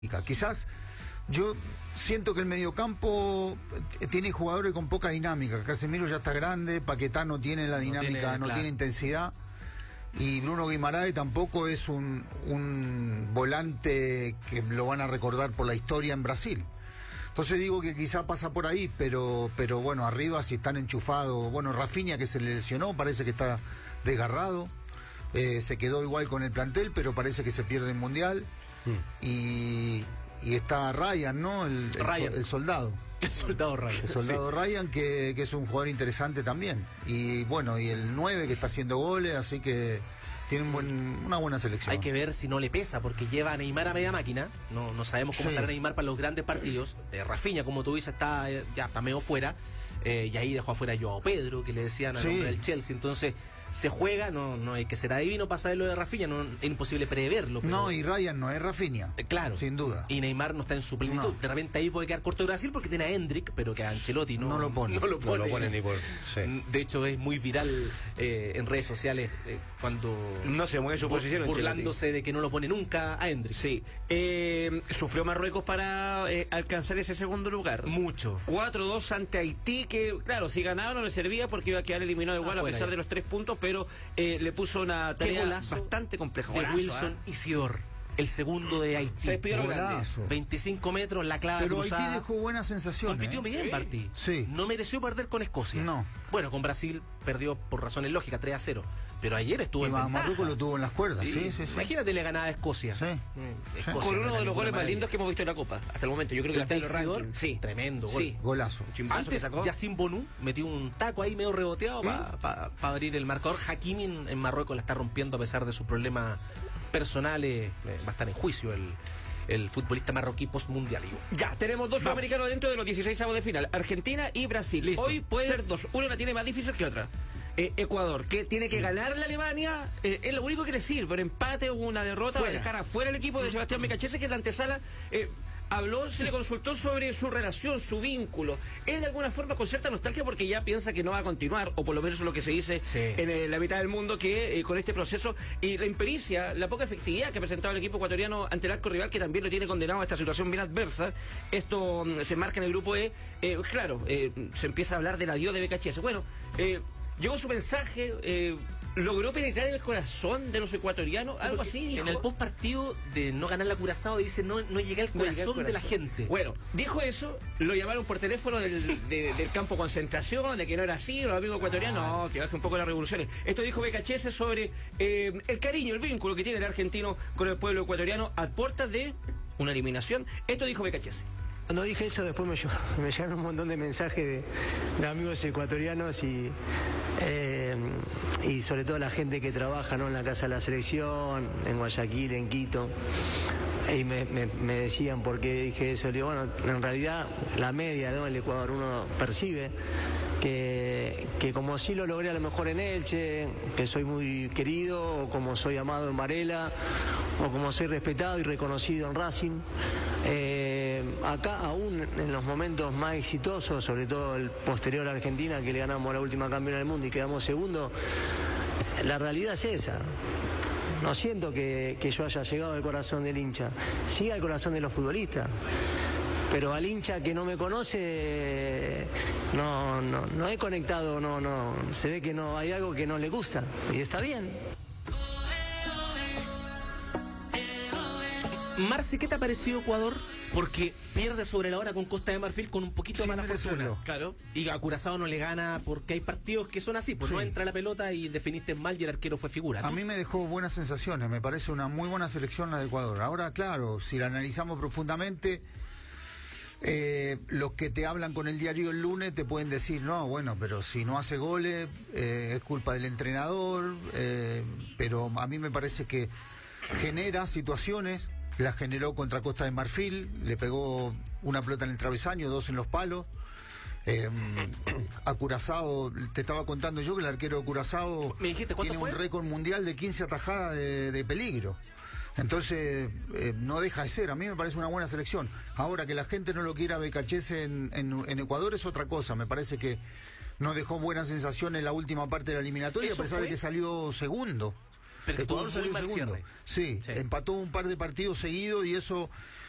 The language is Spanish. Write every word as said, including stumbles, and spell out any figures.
Quizás yo siento que el mediocampo tiene jugadores con poca dinámica. Casemiro ya está grande, Paquetá no tiene la dinámica, no, tiene, no claro. tiene intensidad. Y Bruno Guimaraes tampoco es un, un volante que lo van a recordar por la historia en Brasil. Entonces digo que quizá pasa por ahí, pero, pero bueno, arriba si están enchufados. Bueno, Rafinha, que se le lesionó, parece que está desgarrado. Eh, se quedó igual con el plantel, pero parece que se pierde el Mundial. Mm. Y, y está Ryan, ¿no? El, el, Ryan. el soldado. El soldado Ryan. El soldado sí. Ryan, que, que es un jugador interesante también. Y bueno, y el nueve que está haciendo goles, así que tiene un buen, una buena selección. Hay que ver si no le pesa, porque lleva a Neymar a media máquina. No, no sabemos cómo sí. estará Neymar para los grandes partidos. Eh, Rafinha, como tú dices, está ya está medio fuera. Eh, y ahí dejó afuera a Joao Pedro, que le decían al sí. hombre del Chelsea. Entonces se juega, no, no hay que ser adivino para saber lo de Rafinha, no, es imposible preverlo. Pero... No, y Ryan no es Rafinha. Eh, claro. Sin duda. Y Neymar no está en su plenitud. No. De repente ahí puede quedar corto de Brasil porque tiene a Hendrick, pero que a Ancelotti no, no lo pone. No lo pone, no lo pone ni por... Sí. De hecho es muy viral eh, en redes sociales eh, cuando... No se mueve su posición. Burlándose Ancelotti. de que no lo pone nunca a Hendrick. Sí. Eh, ¿Sufrió Marruecos para eh, alcanzar ese segundo lugar? Mucho. cuatro dos ante Haití, que claro, si ganaba no le servía porque iba a quedar eliminado igual a pesar ya. de los tres puntos, pero... Eh, le puso una tarea bastante compleja. De golazo, Wilson ¿eh? Isidor, el segundo de Haití. Se despidió grande. veinticinco metros, la clava Pero cruzada. Haití dejó buenas sensaciones. Compitió bien, ¿eh? Martí. Sí. No mereció perder con Escocia. No. Bueno, con Brasil perdió por razones lógicas, tres a cero. Pero ayer estuvo y en ventaja. Marruecos lo tuvo en las cuerdas, sí, sí, sí. sí. Imagínate le ganaba a Escocia. Sí. Escocia con no uno de los goles más maravilla. lindos que hemos visto en la Copa hasta el momento. Yo creo que el está en Isidor, sí, tremendo gol. Sí. Golazo. Antes, Yacine Bonu metió un taco ahí medio reboteado para ¿Mm? pa, pa abrir el marcador. Hakimi en, en Marruecos la está rompiendo a pesar de sus problemas personales. Eh, va a estar en juicio el, el futbolista marroquí postmundial. Ya, tenemos dos sudamericanos dentro de los dieciséis avos de final, Argentina y Brasil. Listo. Hoy puede ser dos. Una la tiene más difícil que otra. Eh, Ecuador, que tiene que ganar la Alemania, eh, es lo único que le sirve. Un empate o una derrota Fuera. va a dejar afuera el equipo de Sebastián Becachese, que en la antesala eh, habló, se le consultó sobre su relación, su vínculo. Él de alguna forma con cierta nostalgia porque ya piensa que no va a continuar, o por lo menos es lo que se dice sí. en eh, la mitad del mundo, que eh, con este proceso y la impericia, la poca efectividad que ha presentado el equipo ecuatoriano ante el arco rival, que también lo tiene condenado a esta situación bien adversa. Esto mm, se marca en el grupo E. Eh, claro, eh, se empieza a hablar del adiós de Becachese. Bueno, eh, llegó su mensaje, eh, logró penetrar en el corazón de los ecuatorianos, algo Porque así dijo. En el post partido de no ganar la Curazao dice no, no llegué al No llegué al corazón de la gente. Bueno, dijo eso, lo llamaron por teléfono del, de, del campo concentración, de que no era así, los amigos ecuatorianos, no, que baje un poco las revoluciones. Esto dijo Becachese sobre eh, el cariño, el vínculo que tiene el argentino con el pueblo ecuatoriano a puertas de una eliminación. Esto dijo Becachese. Cuando dije eso, después me, me llegaron un montón de mensajes de, de amigos ecuatorianos y, eh, y sobre todo la gente que trabaja, ¿no?, en la Casa de la Selección, en Guayaquil, en Quito. Y me, me, me decían por qué dije eso. Le digo, bueno, en realidad la media, ¿no?, el Ecuador, uno percibe que, que como sí lo logré a lo mejor en Elche, que soy muy querido, o como soy amado en Varela, o como soy respetado y reconocido en Racing, eh, acá aún en los momentos más exitosos, sobre todo el posterior a Argentina, que le ganamos la última campeona del mundo y quedamos segundo, la realidad es esa. No siento que, que yo haya llegado al corazón del hincha, sí al corazón de los futbolistas. Pero al hincha que no me conoce, no, no, no he conectado, no, no, se ve que no hay algo que no le gusta, y está bien. Marce, ¿qué te ha parecido Ecuador? Porque pierde sobre la hora con Costa de Marfil con un poquito de mala fortuna. Claro. Y a Curazao no le gana porque hay partidos que son así, pues sí. No entra la pelota y definiste mal y el arquero fue figura, ¿no? A mí me dejó buenas sensaciones, me parece una muy buena selección la de Ecuador. Ahora, claro, si la analizamos profundamente, eh, los que te hablan con el diario el lunes te pueden decir, no, bueno, pero si no hace goles, eh, es culpa del entrenador, eh, pero a mí me parece que genera situaciones. La generó contra Costa de Marfil, le pegó una pelota en el travesaño, dos en los palos. Eh, a Curazao, te estaba contando yo que el arquero de Curazao ¿Me dijiste cuánto tiene fue? un récord mundial de quince atajadas de, de peligro. Entonces, eh, no deja de ser. A mí me parece una buena selección. Ahora, que la gente no lo quiera Becachese en, en, en Ecuador es otra cosa. Me parece que nos dejó buena sensación en la última parte de la eliminatoria, a pesar fue? de que salió segundo. Pero Ecuador estuvo muy salió mal segundo. cierre. Sí, Sí, empató un par de partidos seguidos y eso